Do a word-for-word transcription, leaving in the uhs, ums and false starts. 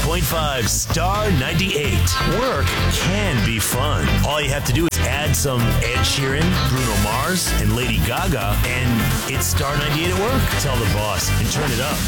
point five Star ninety-eight. Work can be fun. All you have to do is add some Ed Sheeran, Bruno Mars, and Lady Gaga, and it's Star ninety-eight at work. Tell the boss and turn it up.